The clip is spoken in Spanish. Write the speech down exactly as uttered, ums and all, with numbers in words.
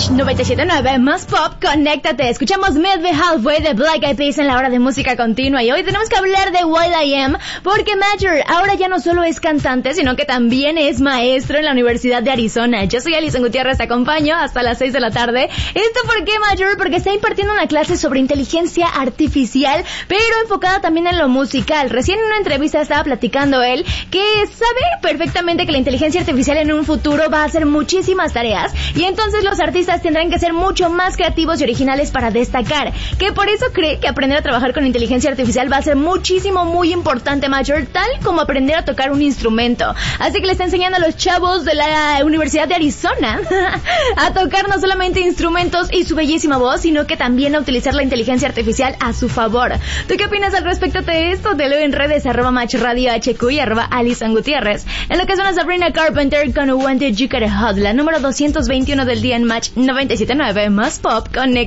Match noventa y siete punto nueve, más pop, conéctate. Escuchamos Meet Me Halfway de Black Eyed Peas en la hora de música continua. Y hoy tenemos que hablar de will.i.am, porque Major ahora ya no solo es cantante, sino que también es maestro en la Universidad de Arizona. Yo soy Alison Gutiérrez, te acompaño hasta las seis de la tarde. ¿Esto por qué, Major? Porque está impartiendo una clase sobre inteligencia artificial, pero enfocada también en lo musical. Recién en una entrevista estaba platicando él que sabe perfectamente que la inteligencia artificial en un futuro va a hacer muchísimas tareas, y entonces los artistas tendrán que ser mucho más creativos y originales para destacar, que por eso cree que aprender a trabajar con inteligencia artificial va a ser muchísimo, muy importante, Major, tal como aprender a tocar un instrumento. Así que le está enseñando a los chavos de la Universidad de Arizona a tocar no solamente instrumentos y su bellísima voz, sino que también a utilizar la inteligencia artificial a su favor. ¿Tú qué opinas al respecto de esto? Te leo en redes, arroba Match Radio H Q y arroba Alison Gutiérrez. En lo que suena Sabrina Carpenter con When Did You Get Hot, la número doscientos veintiuno del día en Match noventa y siete punto nueve, más pop, connect.